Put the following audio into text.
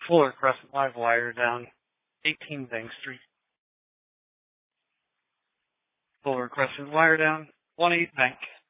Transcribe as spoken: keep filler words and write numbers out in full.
Fuller Crescent Live Wire down eighteen Bank Street. Fuller Crescent Wire down one eight Bank.